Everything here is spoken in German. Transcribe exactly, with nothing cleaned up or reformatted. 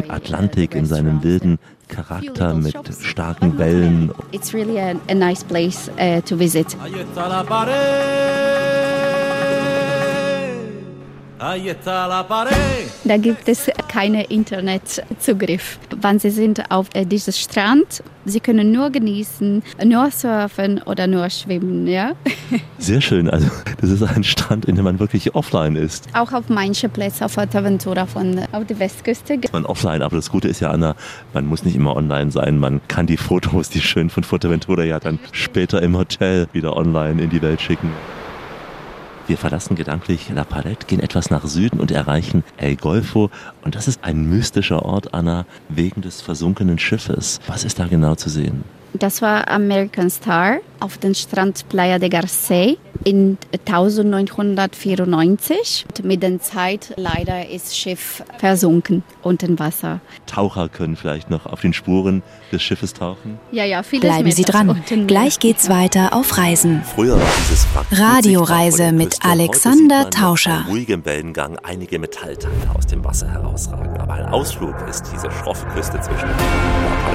den Atlantik in seinem wilden Charakter mit starken Wellen. It's really a, a nice place uh, to visit. Da gibt es keinen Internetzugriff. Wenn Sie sind auf diesem Strand, Sie können nur genießen, nur surfen oder nur schwimmen, ja? Sehr schön, also das ist ein Strand, in dem man wirklich offline ist. Auch auf manchen Plätzen auf Fuerteventura von auf der Westküste. Man offline, aber das Gute ist ja, Anna, man muss nicht immer online sein. Man kann die Fotos, die schön von Fuerteventura, ja dann später im Hotel wieder online in die Welt schicken. Wir verlassen gedanklich La Palette, gehen etwas nach Süden und erreichen El Golfo. Und das ist ein mystischer Ort, Anna, wegen des versunkenen Schiffes. Was ist da genau zu sehen? Das war American Star auf dem Strand Playa de Garcés in neunzehnhundertvierundneunzig. Mit der Zeit leider ist das Schiff versunken unter dem Wasser. Taucher können vielleicht noch auf den Spuren des Schiffes tauchen? Ja, ja, vieles Bleiben Sie dran. Gleich geht's weiter auf Reisen. Früher war dieses Wrack Radioreise mit Alexander Tauscher. Mit ruhigem Wellengang einige Metallteile aus dem Wasser herausragen. Aber ein Ausflug ist diese schroffe Küste zwischen